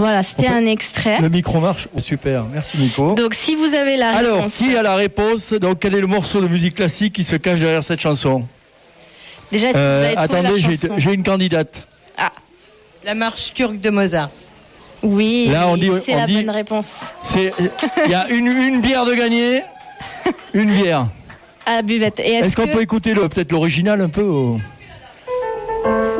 Voilà, c'était un extrait. Le micro marche. Super, merci Nico. Donc si vous avez la réponse. Alors, qui a la réponse? Donc, quel est le morceau de musique classique qui se cache derrière cette chanson? Déjà, est-ce que vous avez trouvé attendez, la chanson? j'ai une candidate. Ah. La marche turque de Mozart. Oui, là, c'est la bonne réponse. Il y a une bière de gagner. Une bière. À la buvette. Est-ce qu'on peut écouter peut-être l'original un peu